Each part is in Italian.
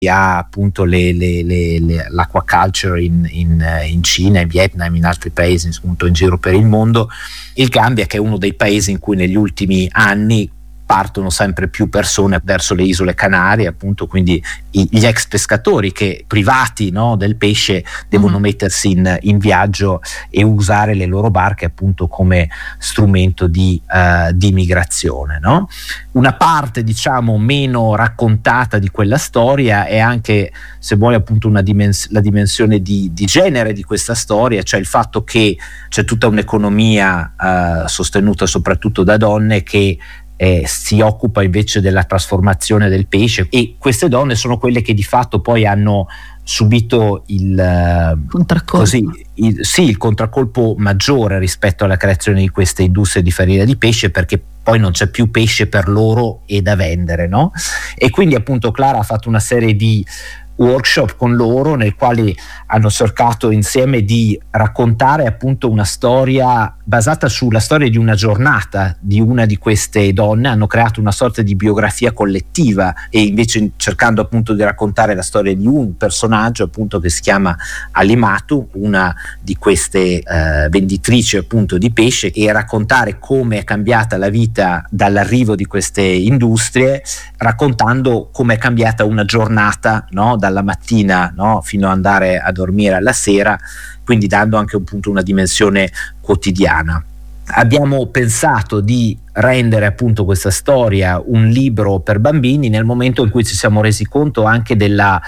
ha appunto l'aquaculture in Cina, in Vietnam, in altri paesi appunto in giro per il mondo. Il Gambia, che è uno dei paesi in cui negli ultimi anni partono sempre più persone verso le isole Canarie, appunto, quindi gli ex pescatori privati, no, del pesce devono mettersi in viaggio e usare le loro barche appunto come strumento di migrazione, no? Una parte, diciamo, meno raccontata di quella storia è anche, se vuoi, appunto la dimensione di genere di questa storia, cioè il fatto che c'è tutta un'economia sostenuta soprattutto da donne che si occupa invece della trasformazione del pesce, e queste donne sono quelle che di fatto poi hanno subito il contraccolpo maggiore rispetto alla creazione di queste industrie di farina di pesce, perché poi non c'è più pesce per loro e da vendere, no? E quindi appunto Clara ha fatto una serie di workshop con loro nel quali hanno cercato insieme di raccontare appunto una storia basata sulla storia di una giornata di una di queste donne. Hanno creato una sorta di biografia collettiva, e invece cercando appunto di raccontare la storia di un personaggio appunto che si chiama Alimatu, una di queste venditrici appunto di pesce, e raccontare come è cambiata la vita dall'arrivo di queste industrie, raccontando come è cambiata una giornata, no? Dalla mattina, no? Fino ad andare a dormire alla sera, quindi dando anche appunto una dimensione quotidiana. Abbiamo pensato di rendere appunto questa storia un libro per bambini nel momento in cui ci siamo resi conto anche della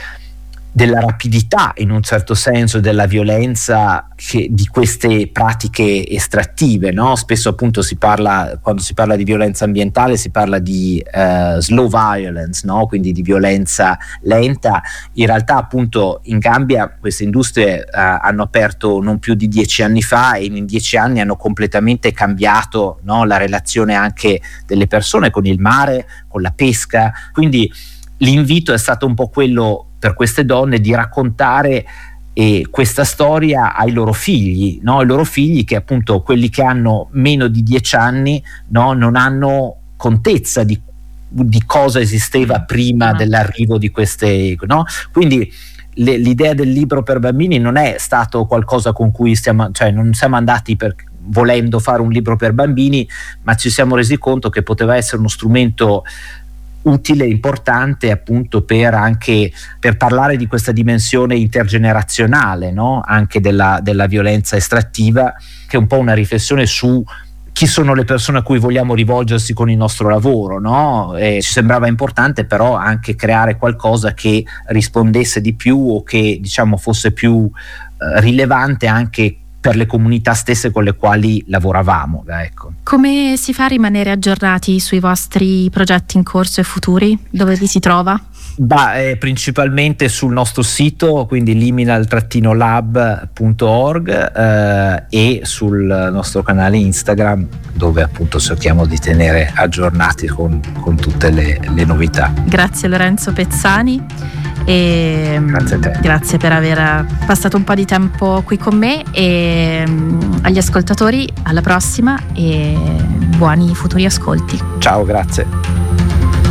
rapidità, in un certo senso, della violenza di queste pratiche estrattive, no? Spesso appunto quando si parla di violenza ambientale si parla di slow violence, no? Quindi di violenza lenta. In realtà appunto in Gambia queste industrie hanno aperto non più di 10 anni fa, e in 10 anni hanno completamente cambiato, no? La relazione anche delle persone con il mare, con la pesca. Quindi l'invito è stato un po' quello per queste donne di raccontare questa storia ai loro figli, no? I loro figli, che appunto quelli che hanno meno di 10 anni, no? Non hanno contezza di cosa esisteva prima dell'arrivo di queste, no? Quindi l'idea del libro per bambini non è stato qualcosa con cui non siamo andati volendo fare un libro per bambini, ma ci siamo resi conto che poteva essere uno strumento utile, importante appunto per parlare di questa dimensione intergenerazionale, no? Anche della violenza estrattiva, che è un po' una riflessione su chi sono le persone a cui vogliamo rivolgersi con il nostro lavoro, no? E ci sembrava importante però anche creare qualcosa che rispondesse di più, o che diciamo fosse più rilevante anche per le comunità stesse con le quali lavoravamo, ecco. Come si fa a rimanere aggiornati sui vostri progetti in corso e futuri? Dove vi si trova? Principalmente sul nostro sito, quindi liminal-lab.org, e sul nostro canale Instagram, dove appunto cerchiamo di tenere aggiornati con tutte le novità. Grazie Lorenzo Pezzani, e grazie a te. Grazie per aver passato un po' di tempo qui con me, e agli ascoltatori alla prossima e buoni futuri ascolti. Ciao, grazie.